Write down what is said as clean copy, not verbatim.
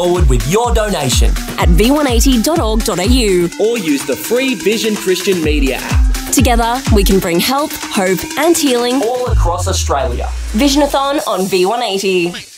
forward with your donation at v180.org.au. or use the free Vision Christian Media app. Together, we can bring help, hope and healing all across Australia. Visionathon on V180.